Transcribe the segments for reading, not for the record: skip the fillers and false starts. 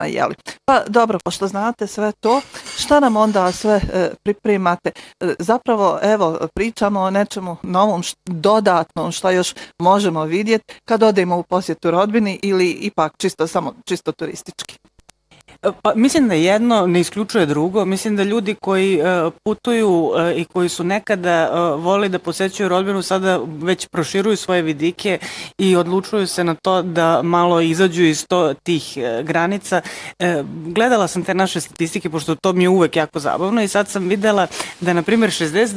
jeli. Pa dobro, pošto znate sve to, šta nam onda sve pripremate? Zapravo, evo, pričamo o nečemu novom, dodatnom, šta još možemo vidjeti kad odemo u posjetu rodbini ili ipak čisto turistički. Pa, mislim da jedno ne isključuje drugo. Mislim da ljudi koji putuju i koji su nekada voli da posećuju rodbinu sada već proširuju svoje vidike i odlučuju se na to da malo izađu iz tih granica. Gledala sam te naše statistike, pošto to mi je uvek jako zabavno, i sad sam videla da, na primjer,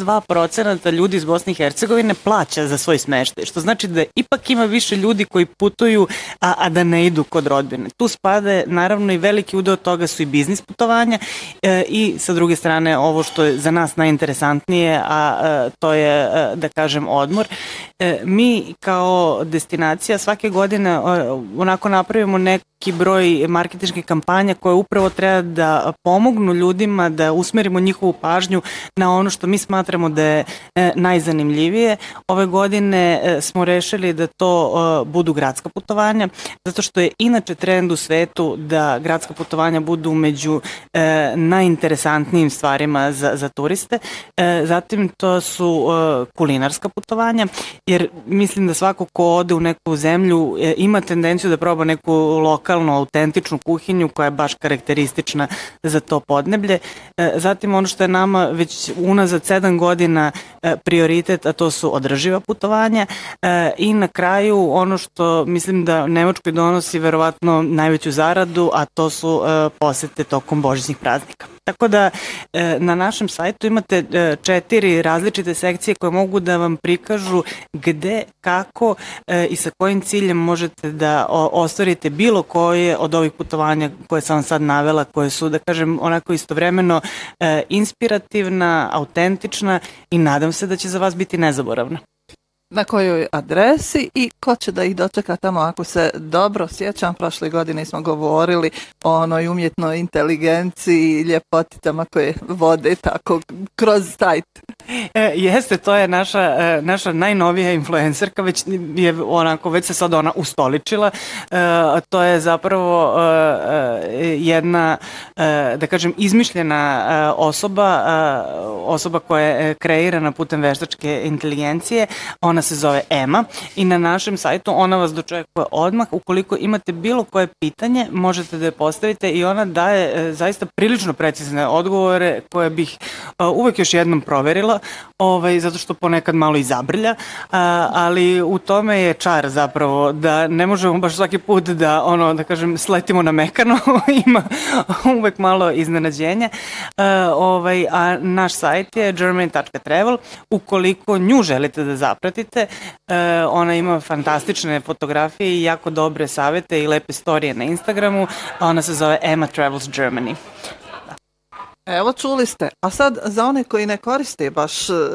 62% ljudi iz Bosne i Hercegovine plaća za svoj smeštaj, što znači da ipak ima više ljudi koji putuju, a da ne idu kod rodbine. Tu spade, naravno, i veliki udeo toga su i biznis putovanja i sa druge strane ovo što je za nas najinteresantnije, a to je, da kažem, odmor. Mi kao destinacija svake godine onako napravimo neki broj marketinških kampanja koje upravo treba da pomognu ljudima, da usmerimo njihovu pažnju na ono što mi smatramo da je najzanimljivije. Ove godine smo rešili da to budu gradska putovanja, zato što je inače trend u svetu da gradska putovanja budu među najinteresantnijim stvarima za turiste. Zatim to su kulinarska putovanja, jer mislim da svako ko ode u neku zemlju ima tendenciju da proba neku lokalnu, autentičnu kuhinju koja je baš karakteristična za to podneblje. Zatim ono što je nama već unazad 7 godina prioritet, a to su održiva putovanja, i na kraju ono što mislim da Nemačkoj donosi verovatno najveću zaradu, a to su posete tokom božićnih praznika. Tako da na našem sajtu imate 4 različite sekcije koje mogu da vam prikažu gde, kako i sa kojim ciljem možete da ostvarite bilo koje od ovih putovanja koje sam vam sad navela, koje su, da kažem, onako istovremeno inspirativna, autentična i nadam se da će za vas biti nezaboravna. Na kojoj adresi i ko će da ih dočeka tamo? Ako se dobro sjećam, prošle godine smo govorili o onoj umjetnoj inteligenciji i ljepoticama koje vode tako kroz sajt. Jeste, to je naša najnovija influencerka, već se sad ona ustoličila. To je zapravo jedna, da kažem, izmišljena osoba koja je kreirana putem veštačke inteligencije. Ona se zove Ema i na našem sajtu ona vas dočekuje odmah. Ukoliko imate bilo koje pitanje, možete da je postavite i ona daje zaista prilično precizne odgovore koje bih uvek još jednom proverila, zato što ponekad malo i zabrlja, ali u tome je čar zapravo, da ne možemo baš svaki put da, da kažem, sletimo na mekano, ima uvek malo iznenađenja. A naš sajt je germany.travel. Ukoliko nju želite da zapratite, ona ima fantastične fotografije i jako dobre savete i lepe storije na Instagramu. Ona se zove Emma Travels Germany. Evo, čuli ste. A sad, za one koji ne koriste baš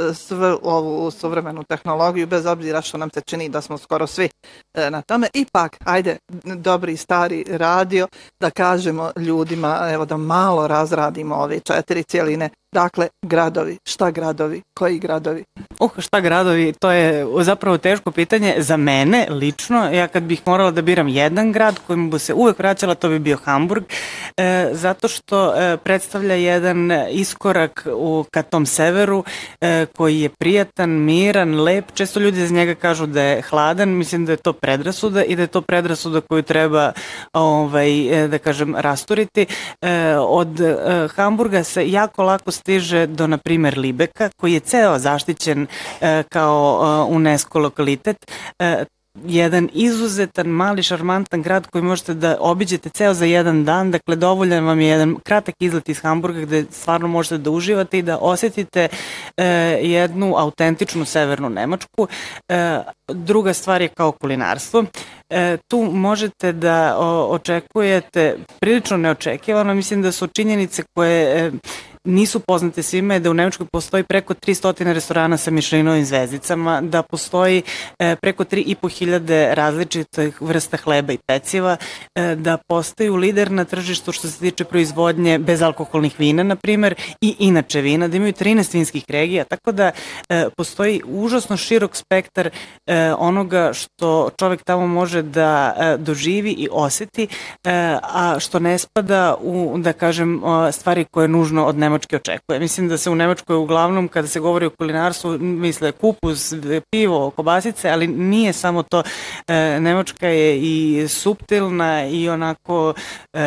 ovu suvremenu tehnologiju, bez obzira što nam se čini da smo skoro svi na tome, ipak, ajde, dobri stari radio, da kažemo ljudima, evo, da malo razradimo ove 4 cjeline. Dakle, gradovi. Šta gradovi? Koji gradovi? Šta gradovi? To je zapravo teško pitanje. Za mene, lično, ja kad bih morala da biram jedan grad kojim bi se uvek vraćala, to bi bio Hamburg, zato što predstavlja jedan iskorak ka tom severu, koji je prijatan, miran, lep. Često ljudi iz njega kažu da je hladan. Mislim da je to predrasuda i da je to predrasuda koju treba, da kažem, rasturiti. Od Hamburga se jako lako stiže do, na primjer, Libeka, koji je ceo zaštićen kao UNESCO lokalitet. Jedan izuzetan, mali, šarmantan grad koji možete da obiđete ceo za jedan dan. Dakle, dovoljan vam je jedan kratak izlet iz Hamburga gde stvarno možete da uživate i da osjetite jednu autentičnu severnu Nemačku. Druga stvar je kao kulinarstvo. Tu možete da očekujete prilično neočekivano. Mislim da su činjenice koje nisu poznate svima je da u Nemačkoj postoji preko 300 restorana sa Mišelinovim zvezdicama, da postoji preko 3.500 različitih vrsta hleba i peciva, da postaju lider na tržištu što se tiče proizvodnje bezalkoholnih vina, na primjer, i inače vina, da imaju 13 vinskih regija, tako da postoji užasno širok spektar onoga što čovjek tamo može da doživi i osjeti, a što ne spada u, da kažem, stvari koje nužno od Nemačke očekuje. Mislim da se u Nemačkoj uglavnom, kada se govori o kulinarstvu, misle kupus, pivo, kobasice, ali nije samo to. Nemačka je i suptilna i onako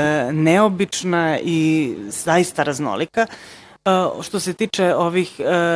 neobična i zaista raznolika. Što se tiče ovih